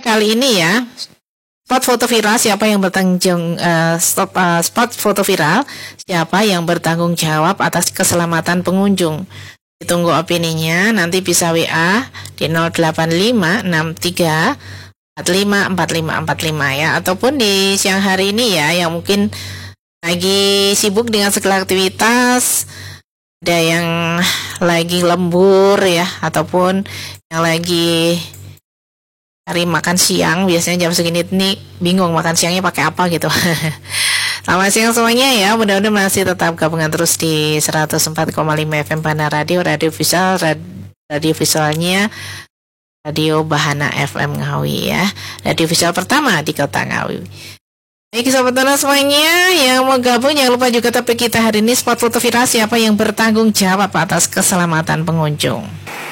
kali ini ya. Spot foto viral siapa yang spot foto viral siapa yang bertanggung jawab atas keselamatan pengunjung. Ditunggu opininya, nanti bisa WA di 08563454545 ya, ataupun di siang hari ini ya yang mungkin lagi sibuk dengan segala aktivitas, ada yang lagi lembur ya, ataupun yang lagi cari makan siang. Biasanya jam segini nih bingung makan siangnya pakai apa gitu. Selamat siang semuanya ya, mudah-mudahan masih tetap gabungan terus di 104,5 FM Bandar Radio, radio visualnya Radio Bahana FM Ngawi ya, radio visual pertama di kota Ngawi. Baik sobat Tuna semuanya yang mau gabung, jangan lupa juga topik kita hari ini spot foto viral siapa yang bertanggung jawab atas keselamatan pengunjung.